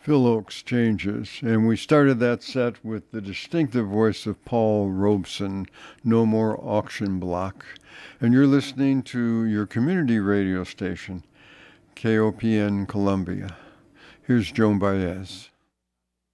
Phil Ochs Changes, and we started that set with the distinctive voice of Paul Robeson, No More Auction Block. And you're listening to your community radio station, KOPN Columbia. Here's Joan Baez.